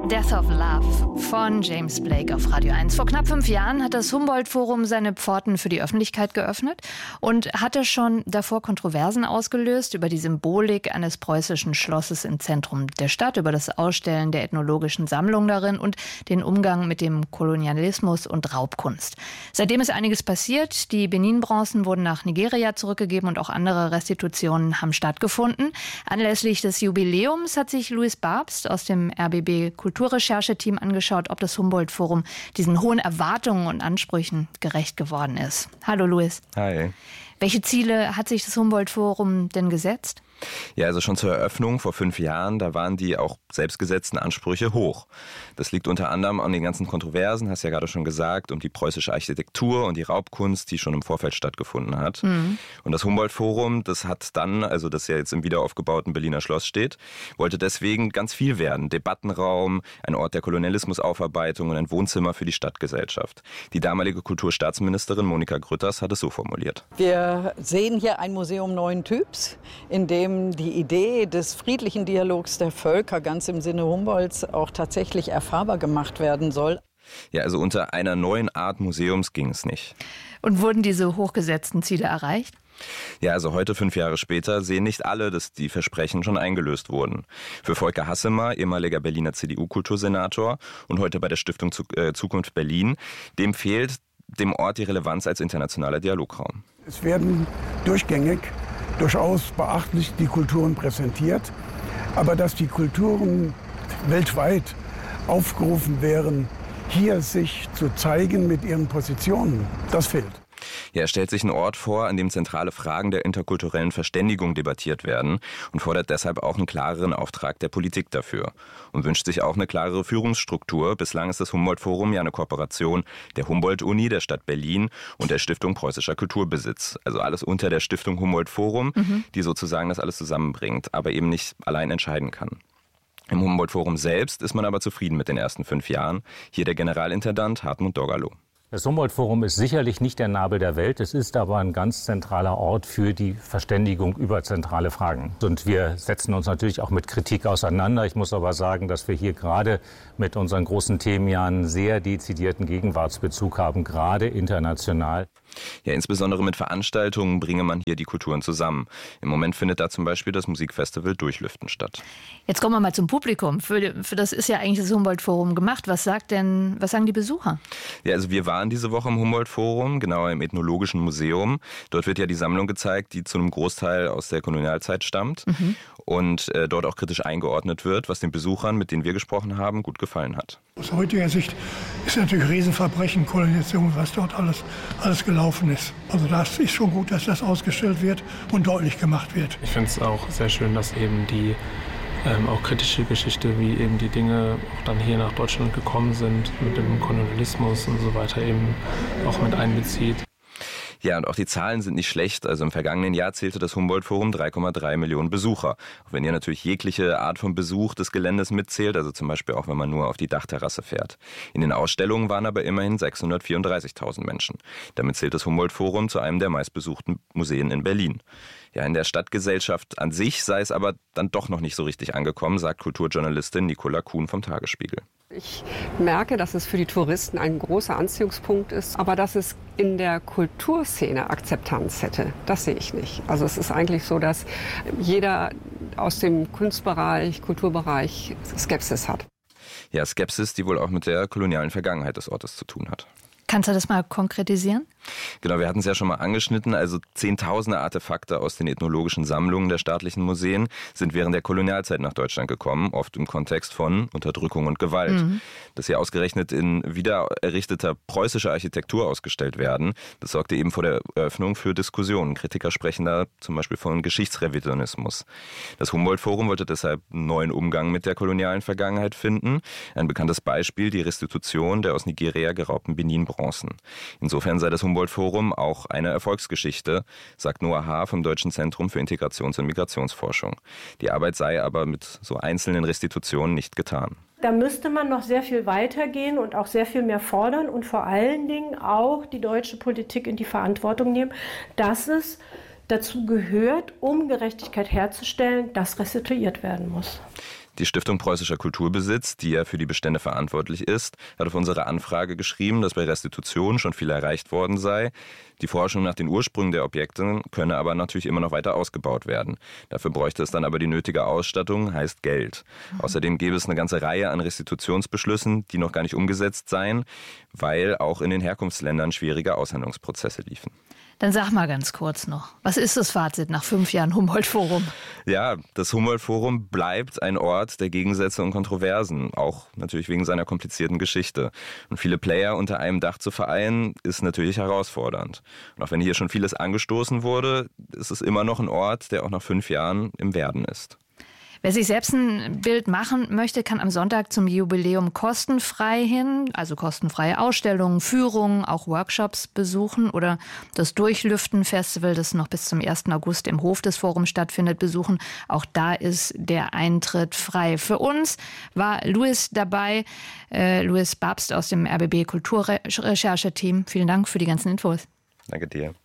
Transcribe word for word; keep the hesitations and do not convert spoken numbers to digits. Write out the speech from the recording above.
Death of Love von James Blake auf Radio eins. Vor knapp fünf Jahren hat das Humboldt-Forum seine Pforten für die Öffentlichkeit geöffnet und hatte schon davor Kontroversen ausgelöst über die Symbolik eines preußischen Schlosses im Zentrum der Stadt, über das Ausstellen der ethnologischen Sammlung darin und den Umgang mit dem Kolonialismus und Raubkunst. Seitdem ist einiges passiert. Die Benin-Bronzen wurden nach Nigeria zurückgegeben und auch andere Restitutionen haben stattgefunden. Anlässlich des Jubiläums hat sich Louis Barbst aus dem R B B Kulturrechercheteam angeschaut, ob das Humboldt-Forum diesen hohen Erwartungen und Ansprüchen gerecht geworden ist. Hallo Louis. Hi. Welche Ziele hat sich das Humboldt-Forum denn gesetzt? Ja, also schon zur Eröffnung vor fünf Jahren, da waren die auch selbstgesetzten Ansprüche hoch. Das liegt unter anderem an den ganzen Kontroversen, hast ja gerade schon gesagt, um die preußische Architektur und die Raubkunst, die schon im Vorfeld stattgefunden hat. Mhm. Und das Humboldt-Forum, das hat dann, also das ja jetzt im wiederaufgebauten Berliner Schloss steht, wollte deswegen ganz viel werden. Debattenraum, ein Ort der Kolonialismusaufarbeitung und ein Wohnzimmer für die Stadtgesellschaft. Die damalige Kulturstaatsministerin Monika Grütters hat es so formuliert. Wir sehen hier ein Museum neuen Typs, in dem die Idee des friedlichen Dialogs der Völker ganz im Sinne Humboldts auch tatsächlich erfahrbar gemacht werden soll. Ja, also unter einer neuen Art Museums ging es nicht. Und wurden diese hochgesetzten Ziele erreicht? Ja, also heute, fünf Jahre später, sehen nicht alle, dass die Versprechen schon eingelöst wurden. Für Volker Hassemer, ehemaliger Berliner C D U-Kultursenator und heute bei der Stiftung Zukunft Berlin, dem fehlt dem Ort die Relevanz als internationaler Dialograum. Es werden durchgängig durchaus beachtlich die Kulturen präsentiert, aber dass die Kulturen weltweit aufgerufen wären, hier sich zu zeigen mit ihren Positionen, das fehlt. Ja, er stellt sich einen Ort vor, an dem zentrale Fragen der interkulturellen Verständigung debattiert werden und fordert deshalb auch einen klareren Auftrag der Politik dafür und wünscht sich auch eine klarere Führungsstruktur. Bislang ist das Humboldt-Forum ja eine Kooperation der Humboldt-Uni, der Stadt Berlin und der Stiftung Preußischer Kulturbesitz. Also alles unter der Stiftung Humboldt-Forum, mhm. die sozusagen das alles zusammenbringt, aber eben nicht allein entscheiden kann. Im Humboldt-Forum selbst ist man aber zufrieden mit den ersten fünf Jahren. Hier der Generalintendant Hartmut Dorgalow. Das Humboldt-Forum ist sicherlich nicht der Nabel der Welt, es ist aber ein ganz zentraler Ort für die Verständigung über zentrale Fragen. Und wir setzen uns natürlich auch mit Kritik auseinander. Ich muss aber sagen, dass wir hier gerade mit unseren großen Themen ja einen sehr dezidierten Gegenwartsbezug haben, gerade international. Ja, insbesondere mit Veranstaltungen bringe man hier die Kulturen zusammen. Im Moment findet da zum Beispiel das Musikfestival Durchlüften statt. Jetzt kommen wir mal zum Publikum. Für, für das ist ja eigentlich das Humboldt-Forum gemacht. Was sagt denn, was sagen die Besucher? Ja, also wir waren diese Woche im Humboldt-Forum, genauer im Ethnologischen Museum. Dort wird ja die Sammlung gezeigt, die zu einem Großteil aus der Kolonialzeit stammt mhm. und äh, dort auch kritisch eingeordnet wird, was den Besuchern, mit denen wir gesprochen haben, gut gefallen hat. Aus heutiger Sicht ist natürlich Riesenverbrechen, Kolonisation, was dort alles, alles gelaufen ist. Also das ist schon gut, dass das ausgestellt wird und deutlich gemacht wird. Ich finde es auch sehr schön, dass eben die ähm, auch kritische Geschichte, wie eben die Dinge auch dann hier nach Deutschland gekommen sind, mit dem Kolonialismus und so weiter eben auch mit einbezieht. Ja, und auch die Zahlen sind nicht schlecht. Also im vergangenen Jahr zählte das Humboldt-Forum drei Komma drei Millionen Besucher. Auch wenn ihr natürlich jegliche Art von Besuch des Geländes mitzählt, also zum Beispiel auch, wenn man nur auf die Dachterrasse fährt. In den Ausstellungen waren aber immerhin sechshundertvierunddreißigtausend Menschen. Damit zählt das Humboldt-Forum zu einem der meistbesuchten Museen in Berlin. Ja, in der Stadtgesellschaft an sich sei es aber dann doch noch nicht so richtig angekommen, sagt Kulturjournalistin Nicola Kuhn vom Tagesspiegel. Ich merke, dass es für die Touristen ein großer Anziehungspunkt ist, aber dass es in der Kulturszene Akzeptanz hätte, das sehe ich nicht. Also es ist eigentlich so, dass jeder aus dem Kunstbereich, Kulturbereich Skepsis hat. Ja, Skepsis, die wohl auch mit der kolonialen Vergangenheit des Ortes zu tun hat. Kannst du das mal konkretisieren? Genau, wir hatten es ja schon mal angeschnitten. Also zehntausende Artefakte aus den ethnologischen Sammlungen der staatlichen Museen sind während der Kolonialzeit nach Deutschland gekommen, oft im Kontext von Unterdrückung und Gewalt. Mhm. Dass sie ausgerechnet in wiedererrichteter preußischer Architektur ausgestellt werden, das sorgte eben vor der Eröffnung für Diskussionen. Kritiker sprechen da zum Beispiel von Geschichtsrevisionismus. Das Humboldt-Forum wollte deshalb einen neuen Umgang mit der kolonialen Vergangenheit finden. Ein bekanntes Beispiel, die Restitution der aus Nigeria geraubten Benin-Bronzen. Insofern sei das Humboldt-Forum auch eine Erfolgsgeschichte, sagt Noah Haar vom Deutschen Zentrum für Integrations- und Migrationsforschung. Die Arbeit sei aber mit so einzelnen Restitutionen nicht getan. Da müsste man noch sehr viel weitergehen und auch sehr viel mehr fordern und vor allen Dingen auch die deutsche Politik in die Verantwortung nehmen, dass es dazu gehört, um Gerechtigkeit herzustellen, dass restituiert werden muss. Die Stiftung Preußischer Kulturbesitz, die ja für die Bestände verantwortlich ist, hat auf unsere Anfrage geschrieben, dass bei Restitution schon viel erreicht worden sei. Die Forschung nach den Ursprüngen der Objekte könne aber natürlich immer noch weiter ausgebaut werden. Dafür bräuchte es dann aber die nötige Ausstattung, heißt Geld. Mhm. Außerdem gäbe es eine ganze Reihe an Restitutionsbeschlüssen, die noch gar nicht umgesetzt seien, weil auch in den Herkunftsländern schwierige Aushandlungsprozesse liefen. Dann sag mal ganz kurz noch, was ist das Fazit nach fünf Jahren Humboldt-Forum? Ja, das Humboldt-Forum bleibt ein Ort der Gegensätze und Kontroversen, auch natürlich wegen seiner komplizierten Geschichte. Und viele Player unter einem Dach zu vereinen, ist natürlich herausfordernd. Und auch wenn hier schon vieles angestoßen wurde, ist es immer noch ein Ort, der auch nach fünf Jahren im Werden ist. Wer sich selbst ein Bild machen möchte, kann am Sonntag zum Jubiläum kostenfrei hin, also kostenfreie Ausstellungen, Führungen, auch Workshops besuchen oder das Durchlüften-Festival, das noch bis zum ersten August im Hof des Forums stattfindet, besuchen. Auch da ist der Eintritt frei. Für uns war Louis dabei, äh, Louis Babst aus dem R B B Kulturrechercheteam. Vielen Dank für die ganzen Infos. Danke dir.